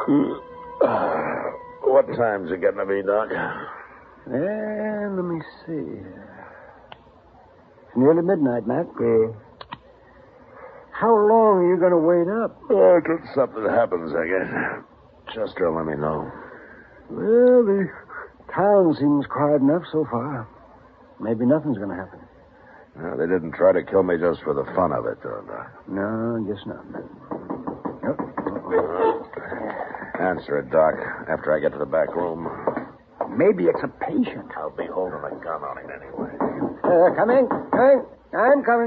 What time's it getting to be, Doc? And let me see. It's nearly midnight, Matt. How long are you going to wait up? Oh, till something happens, I guess. Chester, let me know. Well, the town seems quiet enough so far. Maybe nothing's going to happen. No, they didn't try to kill me just for the fun of it, though, Doc. No, I guess not. Yep. Answer it, Doc, after I get to the back room. Maybe it's a patient. I'll be holding a gun on him anyway. Come in. I'm coming.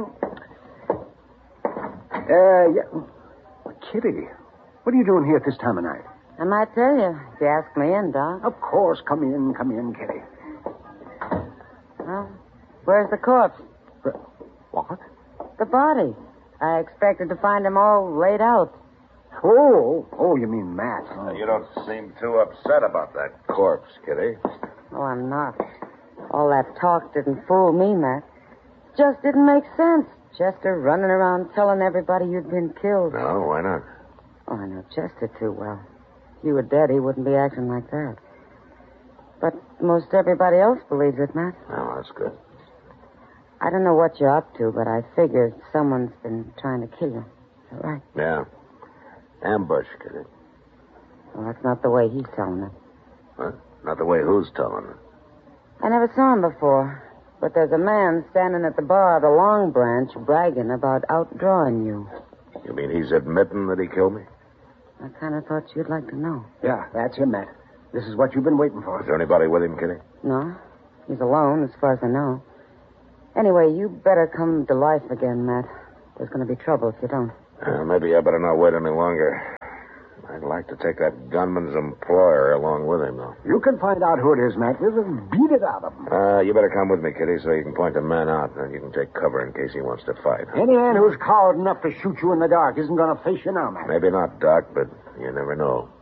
Yeah. Kitty, what are you doing here at this time of night? I might tell you if you ask me in, Doc. Of course. Come in, Kitty. Well, where's the corpse? What? The body. I expected to find him all laid out. Oh, you mean Matt. Oh. You don't seem too upset about that corpse, Kitty. Oh, I'm not. All that talk didn't fool me, Matt. Just didn't make sense. Chester running around telling everybody you'd been killed. No, why not? Oh, I know Chester too well. If you were dead, he wouldn't be acting like that. But most everybody else believes it, Matt. Oh, that's good. I don't know what you're up to, but I figure someone's been trying to kill you. Is that right? Yeah. Ambush, Kitty. Well, that's not the way he's telling it. What? Not the way who's telling it? I never saw him before, but there's a man standing at the bar of the Long Branch bragging about outdrawing you. You mean he's admitting that he killed me? I kind of thought you'd like to know. Yeah, that's him, Matt. This is what you've been waiting for. Is there anybody with him, Kitty? No, he's alone, as far as I know. Anyway, you better come to life again, Matt. There's going to be trouble if you don't. Maybe I better not wait any longer. I'd like to take that gunman's employer along with him, though. You can find out who it is, Matt. We'll just beat it out of him. You better come with me, Kitty, so you can point the man out, and you can take cover in case he wants to fight. Any man who's coward enough to shoot you in the dark isn't going to face you now, Matt. Maybe not, Doc, but you never know.